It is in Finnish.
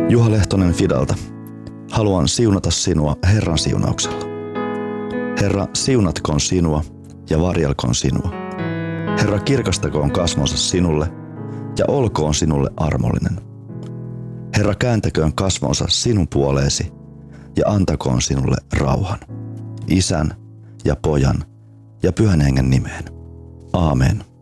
Juha Lehtonen Fidalta. Haluan siunata sinua Herran siunauksella. Herra, siunatkoon sinua ja varjelkoon sinua. Herra, kirkastakoon kasvonsa sinulle ja olkoon sinulle armollinen. Herra, kääntäköön kasvonsa sinun puoleesi ja antakoon sinulle rauhan. Isän ja Pojan ja Pyhän Hengen nimeen. Aamen.